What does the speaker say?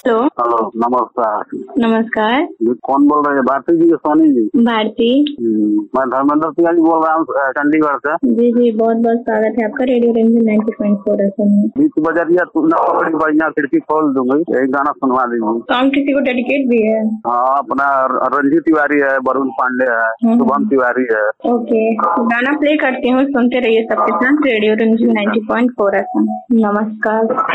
Hello. Hello, नमस्कार। नमस्कार। जी कौन बोल रहे हैं? भारती जी या सोनी जी? भारती। मैं धर्मेंद्र तिवारी बोल रहा हूँ चंडीगढ़ से। जी जी, बहुत बहुत स्वागत है आपका रेडियो रंजन 90.4 FM में। बीच बजरिया तू ना पकड़ी बढ़िया खिड़की खोल दूंगी, यही गाना सुनवा दीजिए। सॉन्ग किसी को डेडिकेट भी है? हाँ, अपना रंजीत तिवारी है, वरुण पांडे है, शुभम तिवारी है। ओके, गाना प्ले करती हूँ, सुनते रहिए सबके साथ रेडियो रंजन 90.4 FM। नमस्कार।